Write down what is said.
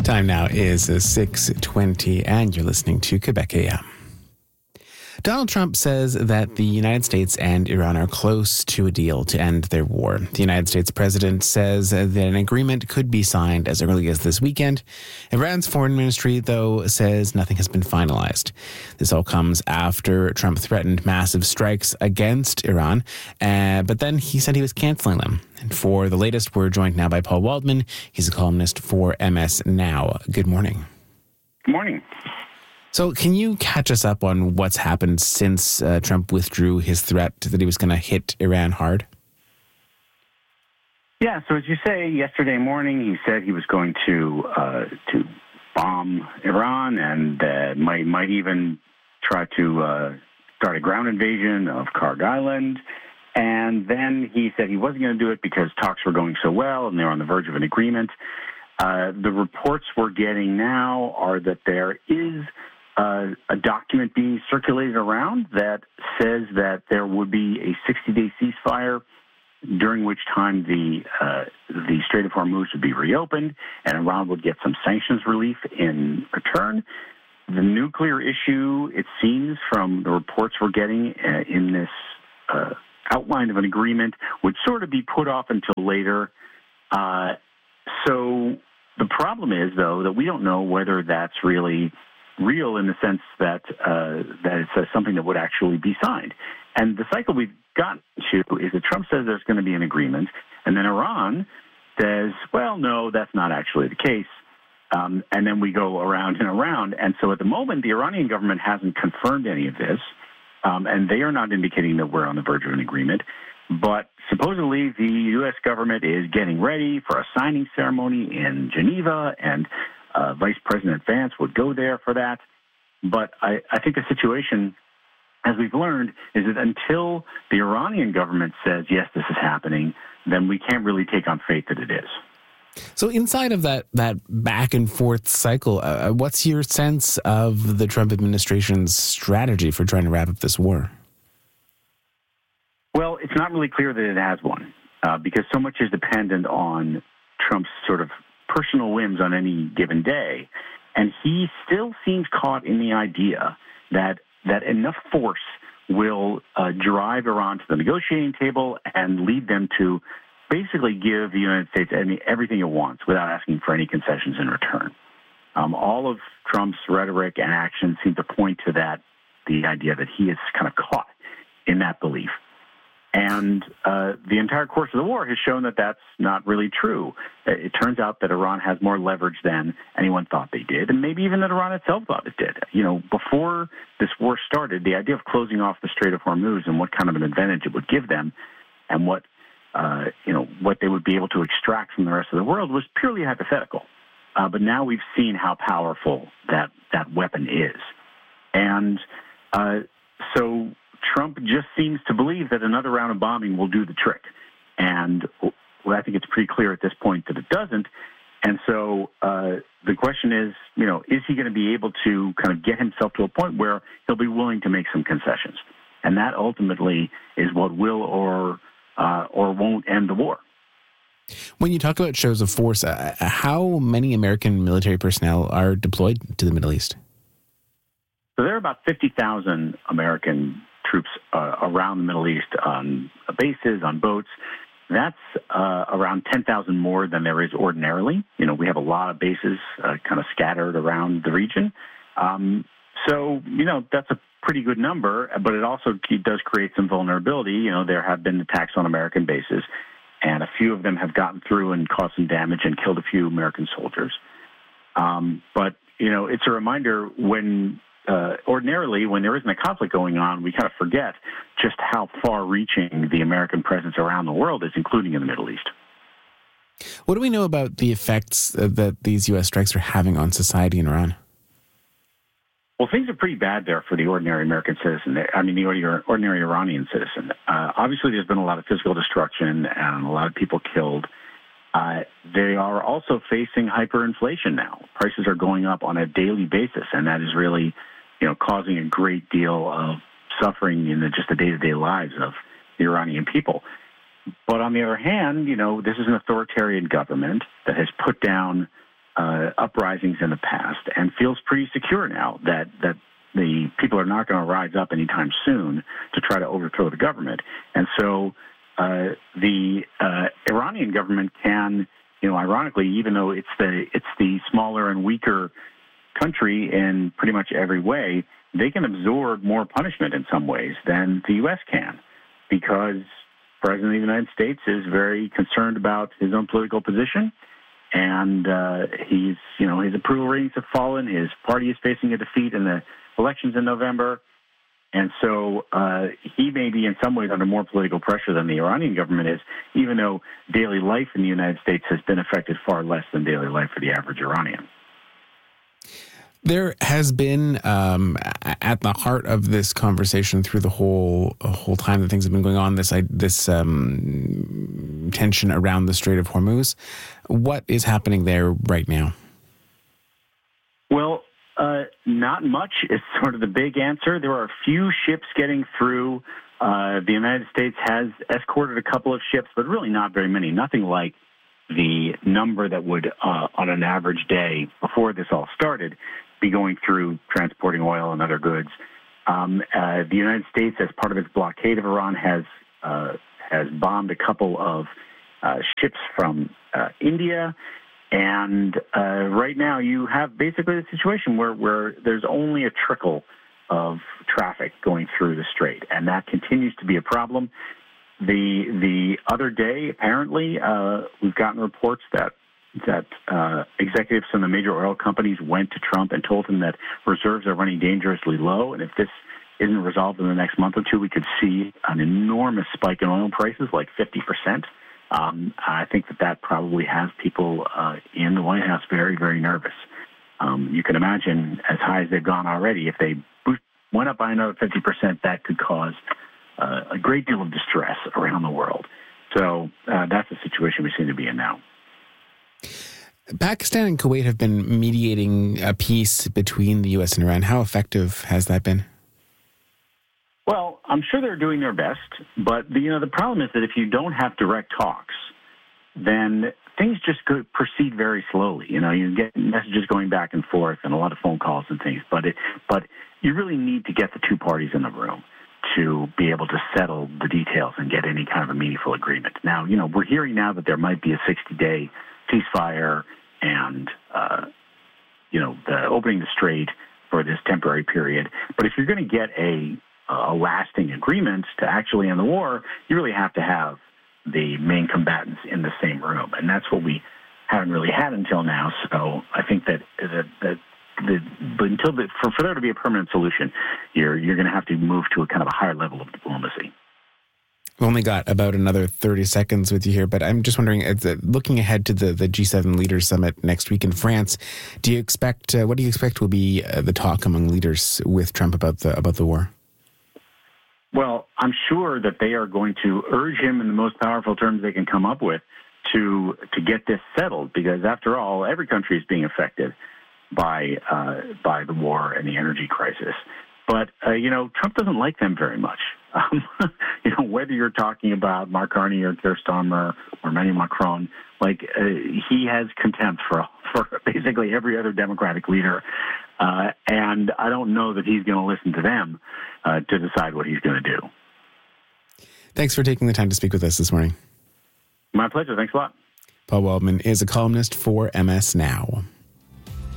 Time now is 6:20, and you're listening to Quebec AM. Donald Trump says that the United States and Iran are close to a deal to end their war. The United States president says that an agreement could be signed as early as this weekend. Iran's foreign ministry, though, says nothing has been finalized. This all comes after Trump threatened massive strikes against Iran, but then he said he was canceling them. And for the latest, we're joined now by Paul Waldman. He's a columnist for MS Now. Good morning. Good morning. So can you catch us up on what's happened since Trump withdrew his threat that he was going to hit Iran hard? Yeah, so as you say, yesterday morning he said he was going to bomb Iran and might even try to start a ground invasion of Karg Island. And then he said he wasn't going to do it because talks were going so well and they were on the verge of an agreement. The reports we're getting now are that there is a document being circulated around that says that there would be a 60-day ceasefire, during which time the Strait of Hormuz would be reopened and Iran would get some sanctions relief in return. The nuclear issue, it seems from the reports we're getting in this outline of an agreement, would sort of be put off until later. So the problem is, though, that we don't know whether that's really real in the sense that it's something that would actually be signed. And the cycle we've gotten to is that Trump says there's going to be an agreement, and then Iran says, well, no, that's not actually the case. And then we go around and around. And so at the moment, the Iranian government hasn't confirmed any of this, and they are not indicating that we're on the verge of an agreement. But supposedly the U.S. government is getting ready for a signing ceremony in Geneva, and Vice President Vance would go there for that. But I think the situation, as we've learned, is that until the Iranian government says, yes, this is happening, then we can't really take on faith that it is. So inside of that back and forth cycle, what's your sense of the Trump administration's strategy for trying to wrap up this war? Well, it's not really clear that it has one, because so much is dependent on Trump's sort of personal whims on any given day. And he still seems caught in the idea that enough force will drive Iran to the negotiating table and lead them to basically give the United States everything it wants without asking for any concessions in return. All of Trump's rhetoric and action seem to point to that, the idea that he is kind of caught in that belief. And the entire course of the war has shown that that's not really true. It turns out that Iran has more leverage than anyone thought they did, and maybe even that Iran itself thought it did. You know, before this war started, the idea of closing off the Strait of Hormuz and what kind of an advantage it would give them, and what they would be able to extract from the rest of the world was purely hypothetical. But now we've seen how powerful that weapon is, and so Trump just seems to believe that another round of bombing will do the trick. And I think it's pretty clear at this point that it doesn't. And so the question is he going to be able to kind of get himself to a point where he'll be willing to make some concessions? And that ultimately is what will or won't end the war. When you talk about shows of force, how many American military personnel are deployed to the Middle East? So there are about 50,000 American troops around the Middle East on bases, on boats. That's around 10,000 more than there is ordinarily. We have a lot of bases kind of scattered around the region. So that's a pretty good number, but it also does create some vulnerability. There have been attacks on American bases, and a few of them have gotten through and caused some damage and killed a few American soldiers. But it's a reminder ordinarily, when there isn't a conflict going on, we kind of forget just how far-reaching the American presence around the world is, including in the Middle East. What do we know about the effects that these U.S. strikes are having on society in Iran? Well, things are pretty bad there for the ordinary American citizen. The ordinary Iranian citizen. Obviously, there's been a lot of physical destruction and a lot of people killed. They are also facing hyperinflation now. Prices are going up on a daily basis, and that is really causing a great deal of suffering in just the day-to-day lives of the Iranian people. But on the other hand, this is an authoritarian government that has put down uprisings in the past and feels pretty secure now that the people are not going to rise up anytime soon to try to overthrow the government. And so the Iranian government can, ironically, even though it's the smaller and weaker country in pretty much every way, they can absorb more punishment in some ways than the U.S. can, because the President of the United States is very concerned about his own political position, and his approval ratings have fallen. His party is facing a defeat in the elections in November, and so he may be in some ways under more political pressure than the Iranian government is, even though daily life in the United States has been affected far less than daily life for the average Iranian. There has been, at the heart of this conversation through the whole time that things have been going on, this tension around the Strait of Hormuz. What is happening there right now? Well, not much is sort of the big answer. There are a few ships getting through. The United States has escorted a couple of ships, but really not very many. Nothing like the number that would, on an average day before this all started, be going through transporting oil and other goods. The United States, as part of its blockade of Iran, has bombed a couple of ships from India. And right now you have basically the situation where there's only a trickle of traffic going through the strait, and that continues to be a problem. The other day, apparently, we've gotten reports that executives from the major oil companies went to Trump and told him that reserves are running dangerously low, and if this isn't resolved in the next month or two, we could see an enormous spike in oil prices, like 50%. I think that probably has people in the White House very, very nervous. You can imagine, as high as they've gone already, if they went up by another 50%, that could cause a great deal of distress around the world. So that's the situation we seem to be in now. Pakistan and Kuwait have been mediating a peace between the U.S. and Iran. How effective has that been? Well, I'm sure they're doing their best, but the problem is that if you don't have direct talks, then things just proceed very slowly. You get messages going back and forth and a lot of phone calls and things, but you really need to get the two parties in the room to be able to settle the details and get any kind of a meaningful agreement. Now, we're hearing now that there might be a 60-day ceasefire and, the opening the strait for this temporary period. But if you're going to get a lasting agreement to actually end the war, you really have to have the main combatants in the same room. And that's what we haven't really had until now. So I think that for there to be a permanent solution, you're going to have to move to a kind of a higher level of diplomacy. We've only got about another 30 seconds with you here, but I'm just wondering, looking ahead to the G7 Leaders Summit next week in France, what do you expect will be the talk among leaders with Trump about the war? Well, I'm sure that they are going to urge him in the most powerful terms they can come up with to get this settled, because after all, every country is being affected by the war and the energy crisis. But, Trump doesn't like them very much. Whether you're talking about Mark Carney or Keir Starmer or Emmanuel Macron, he has contempt for basically every other Democratic leader. And I don't know that he's going to listen to them to decide what he's going to do. Thanks for taking the time to speak with us this morning. My pleasure. Thanks a lot. Paul Waldman is a columnist for MS Now.